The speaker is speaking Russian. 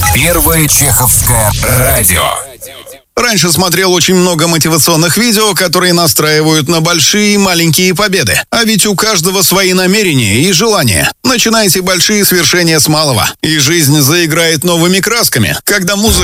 Первое чеховское радио. Раньше смотрел очень много мотивационных видео, которые настраивают на большие и маленькие победы. А ведь у каждого свои намерения и желания. Начинайте большие свершения с малого, и жизнь заиграет новыми красками, когда музыка